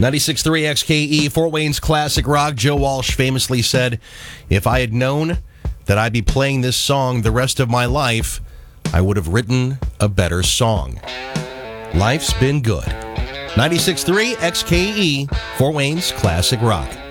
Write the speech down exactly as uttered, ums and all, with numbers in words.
ninety-six point three X K E, Fort Wayne's Classic Rock. Joe Walsh famously said, if I had known that I'd be playing this song the rest of my life, I would have written a better song. Life's been good. ninety-six point three X K E, Fort Wayne's Classic Rock.